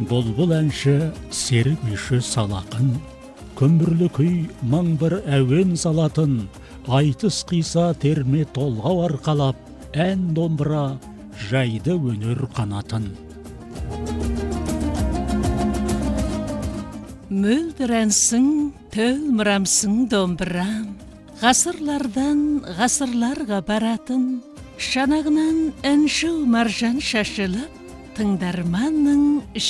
Бұлбұл әнші серік күйші салақын, көмірлі күй маң бір әуен салатын, айтыс қиса терме толғау арқалап, ән домбыра жайды өнер қанатын. Мөлдір әнсің, төлмірамсың домбырам, ғасырлардан ғасырларға баратын, шанағынан әнші маржан шашылып, тыңдарманның